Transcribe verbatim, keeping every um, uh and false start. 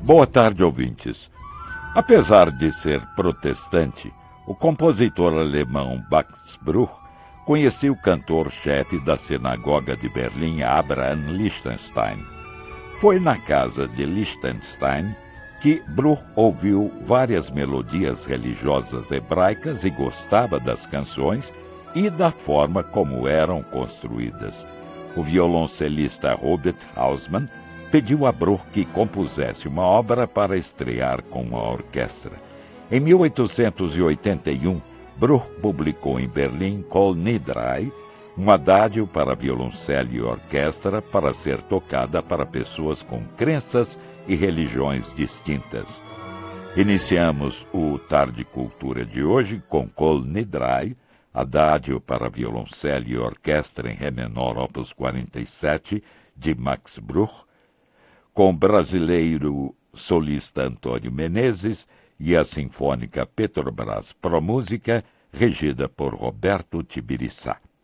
Boa tarde, ouvintes. Apesar de ser protestante, o compositor alemão Max Bruch conhecia o cantor-chefe da sinagoga de Berlim, Abraham Lichtenstein. Foi na casa de Lichtenstein que Bruch ouviu várias melodias religiosas hebraicas e gostava das canções e da forma como eram construídas. O violoncelista Robert Hausmann pediu a Bruch que compusesse uma obra para estrear com a orquestra. Em mil oitocentos e oitenta e um, Bruch publicou em Berlim Kol Nidrei, um adágio para violoncelo e orquestra para ser tocada para pessoas com crenças e religiões distintas. Iniciamos o Tarde Cultura de hoje com Kol Nidrei, adágio para violoncelo e orquestra em Ré menor, opus quarenta e sete, de Max Bruch, com o brasileiro solista Antônio Menezes e a Sinfônica Petrobras Pro Música, regida por Roberto Tibiriçá.